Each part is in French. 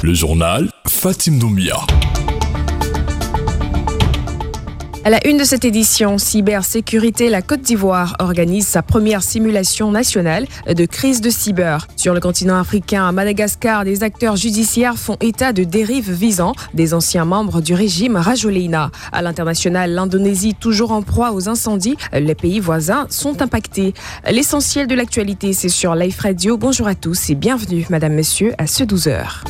Le journal Fatim Doumbia. À la une de cette édition, Cybersécurité, la Côte d'Ivoire organise sa première simulation nationale de crise de cyber. Sur le continent africain, à Madagascar, des acteurs judiciaires font état de dérives visant des anciens membres du régime Rajoelina. À l'international, l'Indonésie, toujours en proie aux incendies, les pays voisins sont impactés. L'essentiel de l'actualité, c'est sur Life Radio. Bonjour à tous et bienvenue, madame, messieurs, à ce 12h.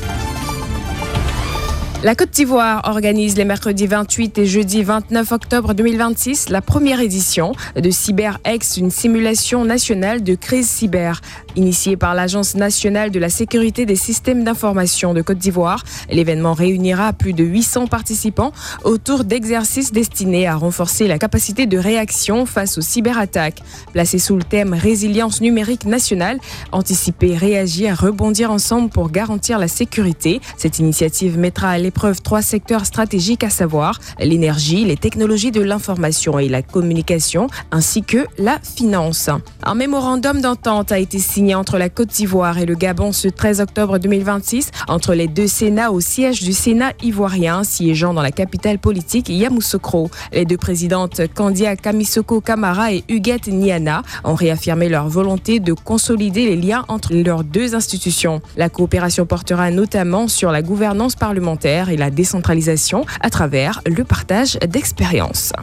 La Côte d'Ivoire organise les mercredis 28 et jeudi 29 octobre 2026 la première édition de CyberX, une simulation nationale de crise cyber. Initiée par l'Agence nationale de la sécurité des systèmes d'information de Côte d'Ivoire, l'événement réunira plus de 800 participants autour d'exercices destinés à renforcer la capacité de réaction face aux cyberattaques. Placé sous le thème résilience numérique nationale, anticiper, réagir, rebondir ensemble pour garantir la sécurité. Cette initiative mettra à l'épreuve 3 secteurs stratégiques, à savoir l'énergie, les technologies de l'information et la communication, ainsi que la finance. Un mémorandum d'entente a été signé entre la Côte d'Ivoire et le Gabon ce 13 octobre 2026, entre les deux Sénats au siège du Sénat ivoirien, siégeant dans la capitale politique Yamoussoukro. Les deux présidentes Kandia Kamisoko Kamara et Huguette Niana ont réaffirmé leur volonté de consolider les liens entre leurs deux institutions. La coopération portera notamment sur la gouvernance parlementaire et la décentralisation à travers le partage d'expériences.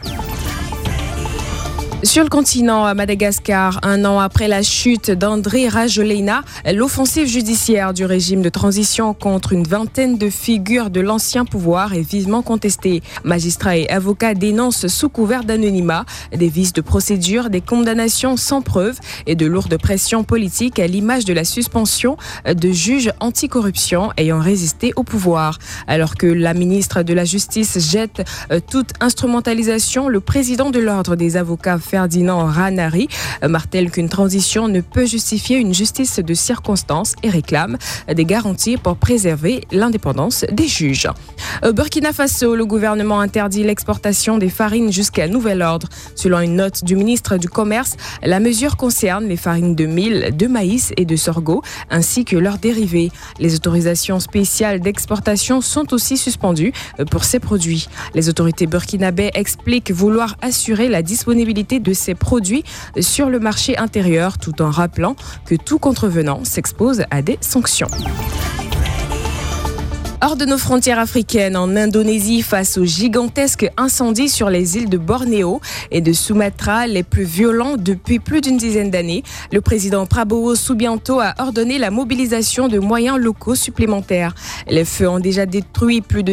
Sur le continent, à Madagascar, un an après la chute d'André Rajoelina, l'offensive judiciaire du régime de transition contre une vingtaine de figures de l'ancien pouvoir est vivement contestée. Magistrats et avocats dénoncent sous couvert d'anonymat des vices de procédure, des condamnations sans preuve et de lourdes pressions politiques, à l'image de la suspension de juges anticorruption ayant résisté au pouvoir. Alors que la ministre de la Justice jette toute instrumentalisation, le président de l'Ordre des avocats Ferdinand Ranari martèle qu'une transition ne peut justifier une justice de circonstance et réclame des garanties pour préserver l'indépendance des juges. Au Burkina Faso, le gouvernement interdit l'exportation des farines jusqu'à nouvel ordre. Selon une note du ministre du Commerce, la mesure concerne les farines de mil, de maïs et de sorgho, ainsi que leurs dérivés. Les autorisations spéciales d'exportation sont aussi suspendues pour ces produits. Les autorités burkinabées expliquent vouloir assurer la disponibilité de ces produits sur le marché intérieur, tout en rappelant que tout contrevenant s'expose à des sanctions. Hors de nos frontières africaines, en Indonésie, face aux gigantesques incendies sur les îles de Bornéo et de Sumatra, les plus violents depuis plus d'une dizaine d'années, le président Prabowo Subianto a ordonné la mobilisation de moyens locaux supplémentaires. Les feux ont déjà détruit plus de